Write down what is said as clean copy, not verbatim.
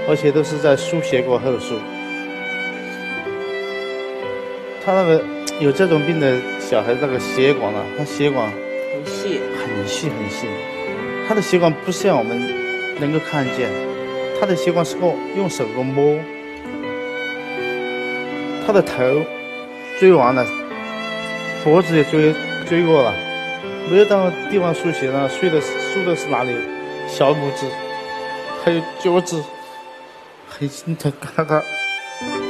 而且都是在输血过后输。他那个有这种病的小孩，那个血管啊，他血管很细， 很细很细，他的血管不像我们能够看见，他的血管是用手摸，他的头追完了，脖子也追过了，没有到地方输血了，输的是哪里？小拇指，还有脚趾，很心疼，看看。